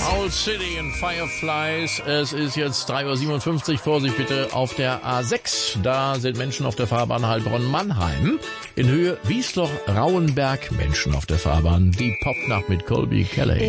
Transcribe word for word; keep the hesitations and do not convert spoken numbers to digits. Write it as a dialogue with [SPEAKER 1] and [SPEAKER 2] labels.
[SPEAKER 1] Owl City and Fireflies. Es ist jetzt drei Uhr siebenundfünfzig. Vorsicht bitte auf der A sechs. Da sind Menschen auf der Fahrbahn Heilbronn-Mannheim. In Höhe Wiesloch-Rauenberg. Menschen auf der Fahrbahn. Die Popnacht mit Colby Kelly.